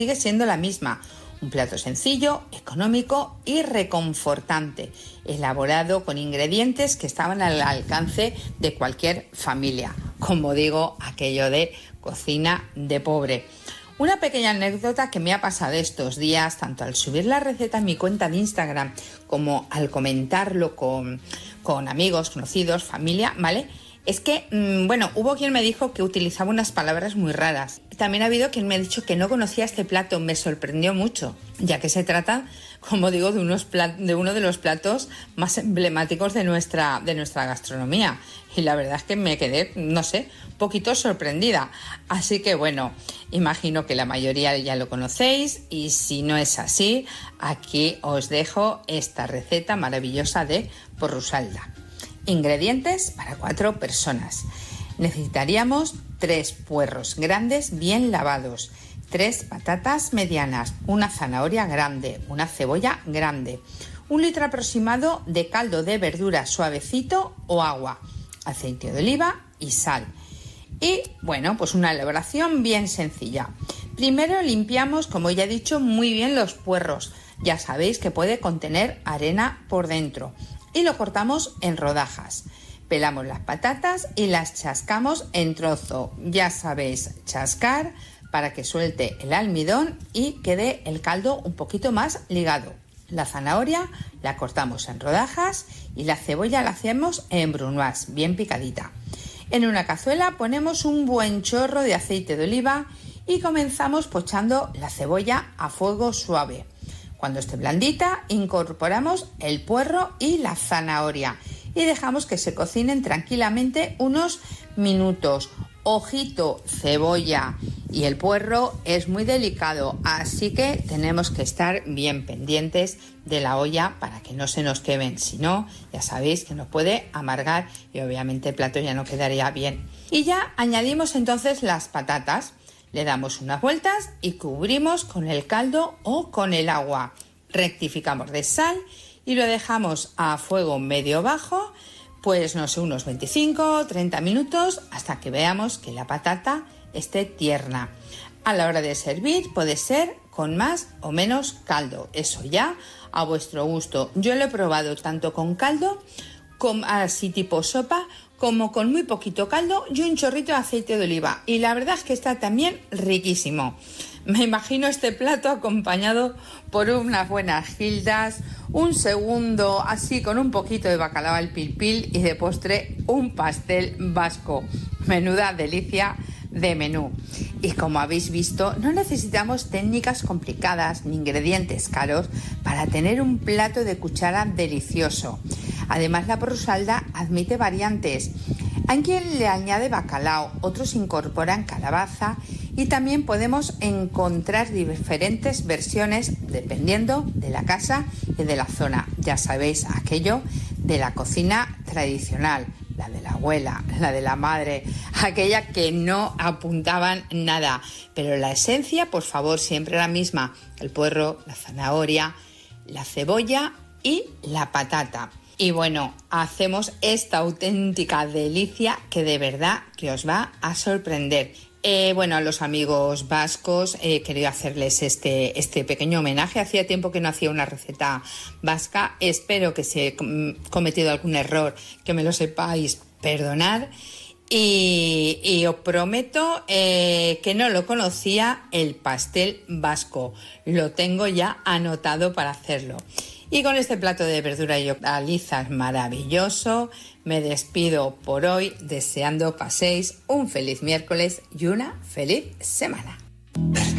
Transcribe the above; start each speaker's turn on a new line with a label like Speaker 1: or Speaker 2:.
Speaker 1: sigue siendo la misma. Un plato sencillo, económico y reconfortante, elaborado con ingredientes que estaban al alcance de cualquier familia. Como digo, aquello de cocina de pobre. Una pequeña anécdota que me ha pasado estos días, tanto al subir la receta en mi cuenta de Instagram como al comentarlo con amigos, conocidos, familia, ¿vale? Es que, hubo quien me dijo que utilizaba unas palabras muy raras. También ha habido quien me ha dicho que no conocía este plato. Me sorprendió mucho, ya que se trata, como digo, de uno de los platos más emblemáticos de nuestra gastronomía. Y la verdad es que me quedé, un poquito sorprendida. Así que imagino que la mayoría ya lo conocéis, y si no es así, aquí os dejo esta receta maravillosa de porrusalda. Ingredientes para 4 personas. Necesitaríamos 3 puerros grandes bien lavados, 3 patatas medianas, una zanahoria grande, una cebolla grande, 1 litro aproximado de caldo de verdura suavecito o agua, aceite de oliva y sal. Y una elaboración bien sencilla. Primero limpiamos, como ya he dicho, muy bien los puerros. Ya sabéis que puede contener arena por dentro. Y lo cortamos en rodajas. Pelamos las patatas y las chascamos en trozo. Ya sabéis, chascar para que suelte el almidón y quede el caldo un poquito más ligado. La zanahoria la cortamos en rodajas y la cebolla la hacemos en brunoise, bien picadita. En una cazuela ponemos un buen chorro de aceite de oliva y comenzamos pochando la cebolla a fuego suave. Cuando esté blandita, incorporamos el puerro y la zanahoria y dejamos que se cocinen tranquilamente unos minutos. Ojito, cebolla y el puerro es muy delicado, así que tenemos que estar bien pendientes de la olla para que no se nos quemen. Si no, ya sabéis que nos puede amargar y obviamente el plato ya no quedaría bien. Y ya añadimos entonces las patatas. Le damos unas vueltas y cubrimos con el caldo o con el agua. Rectificamos de sal y lo dejamos a fuego medio bajo, unos 25-30 minutos hasta que veamos que la patata esté tierna. A la hora de servir puede ser con más o menos caldo, eso ya a vuestro gusto. Yo lo he probado tanto con caldo, así tipo sopa, como con muy poquito caldo y un chorrito de aceite de oliva. Y la verdad es que está también riquísimo. Me imagino este plato acompañado por unas buenas gildas, un segundo así con un poquito de bacalao al pil pil y de postre un pastel vasco. Menuda delicia de menú. Y como habéis visto, no necesitamos técnicas complicadas ni ingredientes caros para tener un plato de cuchara delicioso. Además, la porrusalda admite variantes. Hay quien le añade bacalao, otros incorporan calabaza y también podemos encontrar diferentes versiones dependiendo de la casa y de la zona. Ya sabéis, aquello de la cocina tradicional, la de la abuela, la de la madre, aquella que no apuntaban nada. Pero la esencia, por favor, siempre la misma: el puerro, la zanahoria, la cebolla y la patata. Y hacemos esta auténtica delicia que de verdad que os va a sorprender. A los amigos vascos he querido hacerles este pequeño homenaje. Hacía tiempo que no hacía una receta vasca. Espero que si he cometido algún error, que me lo sepáis perdonar. Y os prometo que no lo conocía, el pastel vasco. Lo tengo ya anotado para hacerlo. Y con este plato de verdura y hortalizas maravilloso, me despido por hoy deseando paséis un feliz miércoles y una feliz semana.